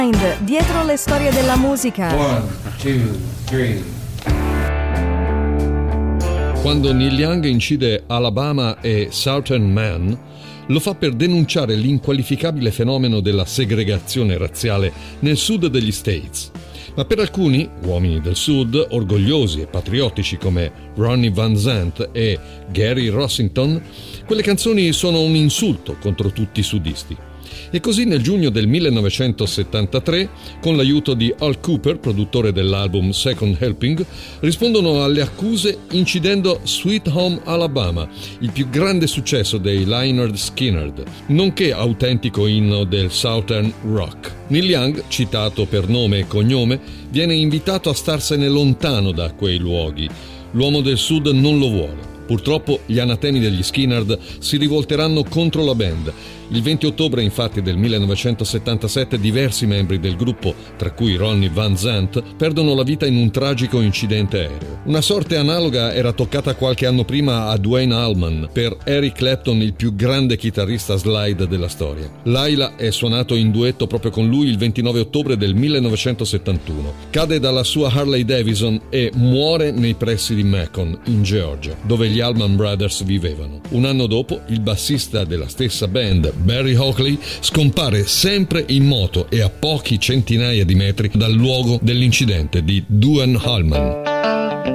Dietro le storie della musica. 1, 2, 3. Quando Neil Young incide Alabama e Southern Man, lo fa per denunciare l'inqualificabile fenomeno della segregazione razziale nel sud degli States. Ma per alcuni, uomini del sud, orgogliosi e patriottici come Ronnie Van Zant e Gary Rossington, quelle canzoni sono un insulto contro tutti i sudisti. E così nel giugno del 1973, con l'aiuto di Al Cooper, produttore dell'album Second Helping, rispondono alle accuse incidendo Sweet Home Alabama, il più grande successo dei Lynyrd Skynyrd, nonché autentico inno del Southern Rock. Neil Young, citato per nome e cognome, viene invitato a starsene lontano da quei luoghi. L'uomo del sud non lo vuole. Purtroppo gli anatemi degli Skynyrd si rivolteranno contro la band. Il 20 ottobre infatti del 1977 diversi membri del gruppo, tra cui Ronnie Van Zant, perdono la vita in un tragico incidente aereo. Una sorte analoga era toccata qualche anno prima a Duane Allman per Eric Clapton, il più grande chitarrista slide della storia. Laila è suonato in duetto proprio con lui il 29 ottobre del 1971. Cade dalla sua Harley Davidson e muore nei pressi di Macon, in Georgia, dove gli Allman Brothers vivevano. Un anno dopo, il bassista della stessa band, Barry Oakley, scompare sempre in moto e a pochi centinaia di metri dal luogo dell'incidente di Duane Allman.